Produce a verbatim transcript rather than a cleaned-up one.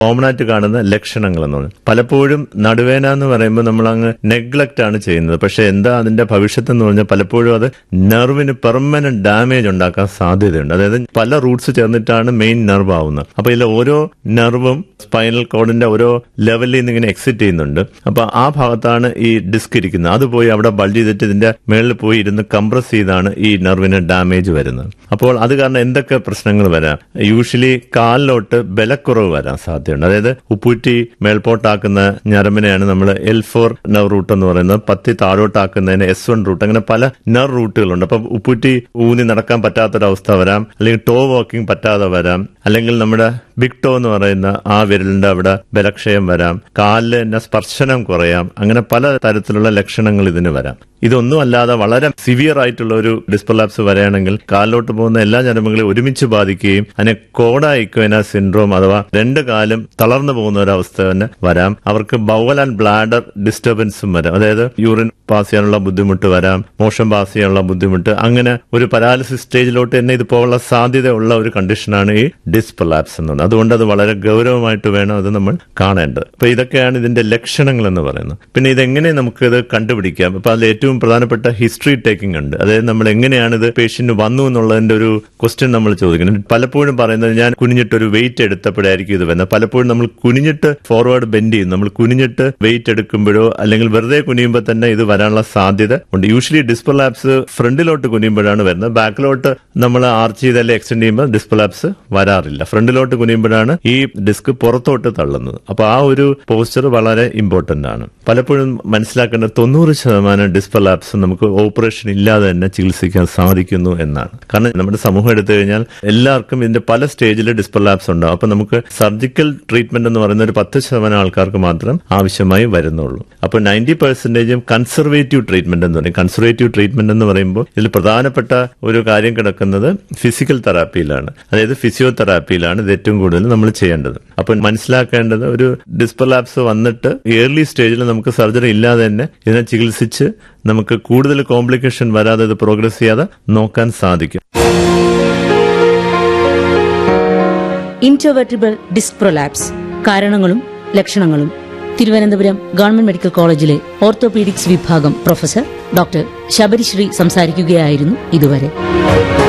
Common ആയിട്ട് കാണുന്ന ലക്ഷണങ്ങൾ എന്ന് പറയുന്നത്. പലപ്പോഴും നടുവേന എന്ന് പറയുമ്പോൾ നമ്മൾ അങ്ങ് നെഗ്ലക്റ്റ് ആണ് ചെയ്യുന്നത്. പക്ഷെ എന്താ അതിന്റെ ഭവിഷ്യത്ത് എന്ന് പറഞ്ഞാൽ പലപ്പോഴും അത് നെർവിന് പെർമനന്റ് ഡാമേജ് ഉണ്ടാക്കാൻ സാധ്യതയുണ്ട്. അതായത് പല റൂട്ട്സ് ചേർന്നിട്ടാണ് മെയിൻ നെർവ് ആവുന്നത്. അപ്പൊ ഇതിൽ ഓരോ നെർവും സ്പൈനൽ കോഡിന്റെ ഓരോ ലെവലിൽ നിന്ന് ഇങ്ങനെ എക്സിറ്റ് ചെയ്യുന്നുണ്ട്. അപ്പൊ ആ ഭാഗത്താണ് ഈ ഡിസ്ക് ഇരിക്കുന്നത്. അത് പോയി അവിടെ ബൾജ് ചെയ്തിട്ട് ഇതിന്റെ മേളിൽ പോയി ഇരുന്ന് കംപ്രസ് ചെയ്താണ് ഈ നെർവിന് ഡാമേജ് വരുന്നത്. അപ്പോൾ അത് കാരണം എന്തൊക്കെ പ്രശ്നങ്ങൾ വരാം? യൂഷ്വലി കാലിലോട്ട് ബലക്കുറവ് വരാൻ സാധ്യതയുണ്ട്. അതായത് ഉപ്പൂറ്റി മേൽപോട്ടാക്കുന്ന ഞരമ്പിനെയാണ് നമ്മൾ എൽ ഫോർ നെർവ് റൂട്ട് എന്ന് പറയുന്നത്. പത്തി താഴോട്ടാക്കുന്നതിന് എസ് വൺ റൂട്ട്. അങ്ങനെ പല നെർവ് റൂട്ടുകളുണ്ട്. അപ്പൊ ഉപ്പൂറ്റി ഊന്നി നടക്കാൻ പറ്റാത്തൊരവസ്ഥ വരാം, അല്ലെങ്കിൽ ടോ വാക്കിംഗ് പറ്റാതെ വരാം, അല്ലെങ്കിൽ നമ്മുടെ ബിഗ് ടോ എന്ന് പറയുന്ന ആ വിരലിന്റെ അവിടെ ബലക്ഷയം വരാം, കാലിൽ തന്നെ സ്പർശനം കുറയാം. അങ്ങനെ പല തരത്തിലുള്ള ലക്ഷണങ്ങൾ ഇതിന് വരാം. ഇതൊന്നും അല്ലാതെ വളരെ സിവിയർ ആയിട്ടുള്ള ഒരു ഡിസ്ക് പ്രൊലാപ്സ് വരികയാണെങ്കിൽ കാലിലോട്ട് പോകുന്ന എല്ലാ ഞരമ്പുകളെയും ഒരുമിച്ച് ബാധിക്കുകയും അതിനെ കോഡ ഇക്വേന സിൻഡ്രോം അഥവാ രണ്ട് കാലും തളർന്നു പോകുന്ന ഒരവസ്ഥ തന്നെ വരാം. അവർക്ക് ബൗവൽ ആൻഡ് ബ്ലാഡർ ഡിസ്റ്റർബൻസും വരാം. അതായത് യൂറിൻ പാസ് ചെയ്യാനുള്ള ബുദ്ധിമുട്ട് വരാം, മോഷൻ പാസ് ചെയ്യാനുള്ള ബുദ്ധിമുട്ട്. അങ്ങനെ ഒരു പരാലിസിസ് സ്റ്റേജിലോട്ട് തന്നെ ഇത് പോകാനുള്ള സാധ്യതയുള്ള ഒരു കണ്ടീഷനാണ് ഈ ഡിസ്ക് പ്രൊലാപ്സ് എന്നുള്ളത്. അതുകൊണ്ട് അത് വളരെ ഗൗരവമായിട്ട് വേണം അത് നമ്മൾ കാണേണ്ടത്. അപ്പൊ ഇതൊക്കെയാണ് ഇതിന്റെ ലക്ഷണങ്ങൾ എന്ന് പറയുന്നത്. പിന്നെ ഇതെങ്ങനെ നമുക്കിത് കണ്ടുപിടിക്കാം? അപ്പൊ അതിൽ ഏറ്റവും പ്രധാനപ്പെട്ട ഹിസ്റ്ററി ടേക്കിംഗ് ഉണ്ട്. അതായത് നമ്മൾ എങ്ങനെയാണ് ഇത് പേഷ്യന്റ് വന്നു എന്നുള്ളതിന്റെ ഒരു ക്വസ്റ്റ്യൻ നമ്മൾ ചോദിക്കുന്നത്. പലപ്പോഴും പറയുന്നത് ഞാൻ കുനിഞ്ഞിട്ട് ഒരു വെയിറ്റ് എടുത്തപ്പോഴായിരിക്കും ഇത് വരുന്നത്. പലപ്പോഴും നമ്മൾ കുനിഞ്ഞിട്ട് ഫോർവേഡ് ബെൻഡ് ചെയ്യും. നമ്മൾ കുനിഞ്ഞിട്ട് വെയിറ്റ് എടുക്കുമ്പോഴോ അല്ലെങ്കിൽ വെറുതെ കുനിയുമ്പോൾ തന്നെ ഇത് വരാനുള്ള സാധ്യത ഉണ്ട്. യൂഷ്വലി ഡിസ്ക് പ്രൊലാപ്സ് ഫ്രണ്ടിലോട്ട് കുനിയുമ്പോഴാണ് വരുന്നത്. ബാക്കിലോട്ട് നമ്മൾ ആർച്ച് ചെയ്തല്ലേ എക്സ്റ്റെൻഡ് ചെയ്യുമ്പോൾ ഡിസ്ക് പ്രൊലാപ്സ് വരാറില്ല. ഫ്രണ്ടിലോട്ട് കുനിയുമ്പോഴാണ് ഈ ഡിസ്ക് പുറത്തോട്ട് തള്ളുന്നത്. അപ്പൊ ആ ഒരു പോസ്ചർ വളരെ ഇമ്പോർട്ടന്റ് ആണ്. പലപ്പോഴും മനസ്സിലാക്കേണ്ട തൊണ്ണൂറ് ശതമാനം ഡിസ്ക് പ്രൊലാപ്സ് നമുക്ക് ഓപ്പറേഷൻ ഇല്ലാതെ തന്നെ ചികിത്സിക്കാൻ സാധിക്കുന്നു എന്നാണ്. കാരണം നമ്മുടെ സമൂഹം എടുത്തു കഴിഞ്ഞാൽ എല്ലാവർക്കും ഇതിന്റെ പല സ്റ്റേജിൽ ഡിസ്ക് പ്രൊലാപ്സ് ഉണ്ടാവും. അപ്പൊ നമുക്ക് സർജിക്കൽ ട്രീറ്റ്മെന്റ് എന്ന് പറയുന്ന ഒരു പത്ത് ശതമാനം ആൾക്കാർക്ക് മാത്രം ആവശ്യമായി വരുന്നുള്ളൂ. അപ്പൊ നയൻറ്റി പെർസെന്റേജും കൺസർവേറ്റീവ് ട്രീറ്റ്മെന്റ് എന്ന് പറയും. കൺസർവേറ്റീവ് ട്രീറ്റ്മെന്റ് എന്ന് പറയുമ്പോൾ ഇതിൽ പ്രധാനപ്പെട്ട ഒരു കാര്യം കിടക്കുന്നത് ഫിസിക്കൽ തെറാപ്പിയിലാണ്. അതായത് ഫിസിയോതെറാപ്പിയിലാണ് ഇത് ഏറ്റവും കൂടുതൽ നമ്മൾ ചെയ്യേണ്ടത്. അപ്പൊ മനസ്സിലാക്കേണ്ടത് ഒരു ഡിസ്ക് പ്രൊലാപ്സ് വന്നിട്ട് ഏർലി സ്റ്റേജിൽ നമുക്ക് സർജറി ഇല്ലാതെ തന്നെ ഇതിനെ ചികിത്സിച്ച് നമുക്ക് കൂടുതൽ കോംപ്ലിക്കേഷൻ വരാതെ ഇത് പ്രോഗ്രസ് ചെയ്യാതെ നോക്കാൻ സാധിക്കും. ഇന്റർവെർട്ടിബ്രൽ ഡിസ്ക് പ്രൊലാപ്സ് കാരണങ്ങളും ലക്ഷണങ്ങളും തിരുവനന്തപുരം ഗവൺമെന്റ് മെഡിക്കൽ കോളേജിലെ ഓർത്തോപീഡിക്സ് വിഭാഗം പ്രൊഫസർ ഡോക്ടർ ശബരിശ്രീ സംസാരിക്കുകയായിരുന്നു ഇതുവരെ.